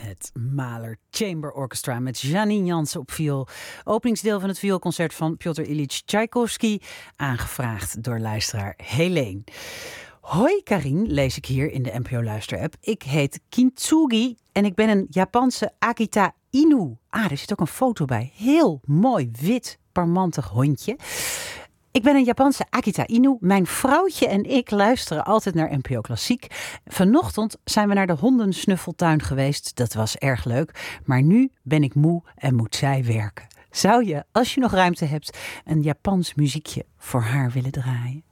het Mahler Chamber Orchestra met Janine Jansen op viool. Openingsdeel van het vioolconcert van Piotr Ilyich Tchaikovsky, aangevraagd door luisteraar Helene. Hoi Karin, lees ik hier in de NPO Luisterapp. Ik heet Kintsugi en ik ben een Japanse Akita Inu. Er zit ook een foto bij. Heel mooi, wit, parmantig hondje. Ik ben een Japanse Akita Inu. Mijn vrouwtje en ik luisteren altijd naar NPO Klassiek. Vanochtend zijn we naar de hondensnuffeltuin geweest. Dat was erg leuk. Maar nu ben ik moe en moet zij werken. Zou je, als je nog ruimte hebt, een Japans muziekje voor haar willen draaien?